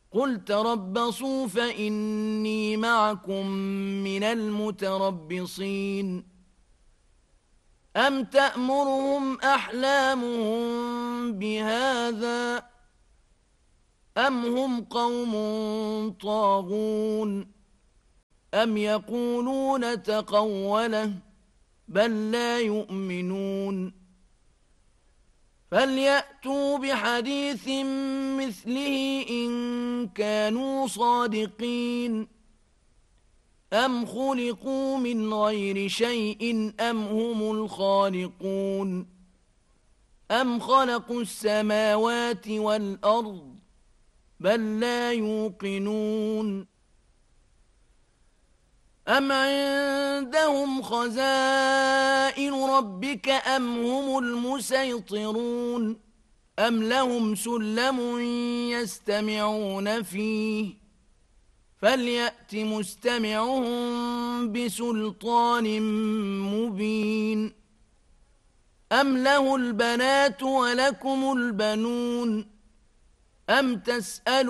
قل تربصوا فإني معكم من المتربصين أم تأمرهم أحلامهم بهذا أم هم قوم طاغون أم يقولون تقوله بل لا يؤمنون فليأتوا بحديث مثله إن كانوا صادقين أم خلقوا من غير شيء أم هم الخالقون أم خلقوا السماوات والأرض بل لا يوقنون أم عندهم خزائن ربك أم هم المسيطرون أم لهم سلم يستمعون فيه فليأت مستمعهم بسلطان مبين أم له البنات ولكم البنون أم تسألون